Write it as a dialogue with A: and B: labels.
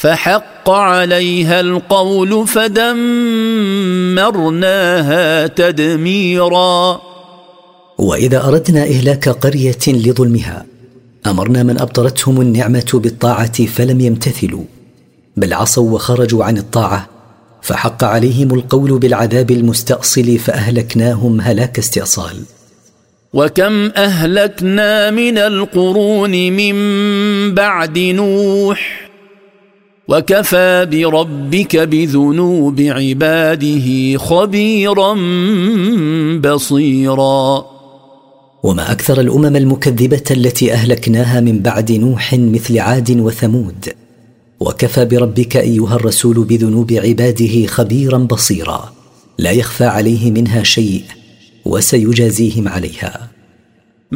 A: فحق عليها القول فدمرناها تدميرا.
B: وإذا أردنا إهلاك قرية لظلمها أمرنا من أبطرتهم النعمة بالطاعة فلم يمتثلوا، بل عصوا وخرجوا عن الطاعة، فحق عليهم القول بالعذاب المستأصل فأهلكناهم هلاك استئصال.
A: وكم أهلكنا من القرون من بعد نوح وكفى بربك بذنوب عباده خبيرا بصيرا.
B: وما أكثر الأمم المكذبة التي أهلكناها من بعد نوح مثل عاد وثمود. وكفى بربك أيها الرسول بذنوب عباده خبيرا بصيرا، لا يخفى عليه منها شيء وسيجازيهم عليها.